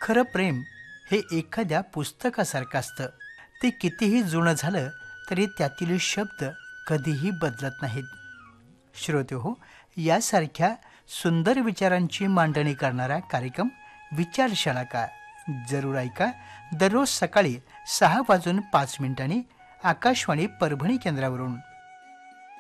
खरं प्रेम हे एखाद्या पुस्तकासारखं असतं. ते कितीही जुनं झालं तरी त्यातील शब्द कधीही बदलत नाहीत. श्रोतेहो, यासारख्या सुंदर विचारांची मांडणी करणारा कार्यक्रम विचारशाळा का जरूर ऐका. दररोज सकाळी 6:05 आकाशवाणी परभणी केंद्रावरून.